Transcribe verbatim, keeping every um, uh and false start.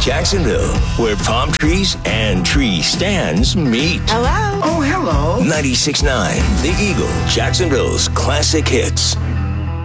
Jacksonville, where palm trees and tree stands meet. Hello. Oh, hello. ninety-six point nine The Eagle, Jacksonville's classic hits.